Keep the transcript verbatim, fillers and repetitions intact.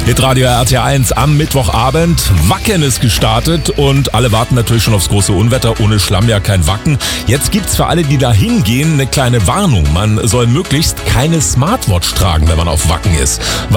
Hitradio R T eins am Mittwochabend. Wacken ist gestartet und alle warten natürlich schon aufs große Unwetter. Ohne Schlamm ja kein Wacken. Jetzt gibt's für alle, die da hingehen, eine kleine Warnung. Man soll möglichst keine Smartwatch tragen, wenn man auf Wacken ist.